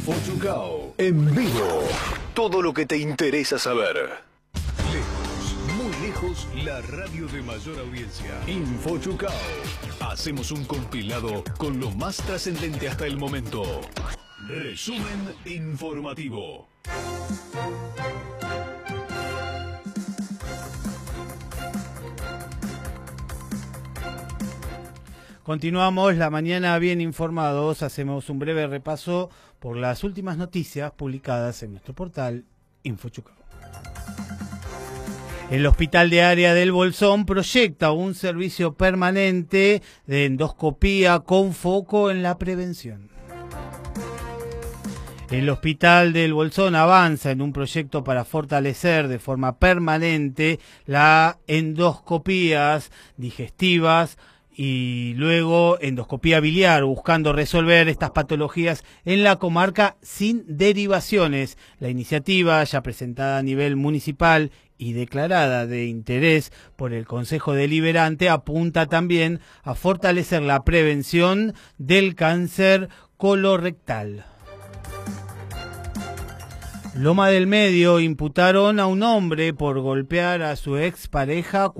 InfoChucao, en vivo. Todo lo que te interesa saber. Lejos, muy lejos, la radio de mayor audiencia. InfoChucao. Hacemos un compilado con lo más trascendente hasta el momento. Resumen informativo. Continuamos la mañana bien informados, hacemos un breve repaso por las últimas noticias publicadas en nuestro portal InfoChucao. El Hospital de Área del Bolsón proyecta un servicio permanente de endoscopía con foco en la prevención. El Hospital del Bolsón avanza en un proyecto para fortalecer de forma permanente las endoscopías digestivas y luego endoscopía biliar, buscando resolver estas patologías en la comarca sin derivaciones. La iniciativa, ya presentada a nivel municipal y declarada de interés por el Consejo Deliberante, apunta también a fortalecer la prevención del cáncer colorectal. Loma del Medio imputaron a un hombre por golpear a su expareja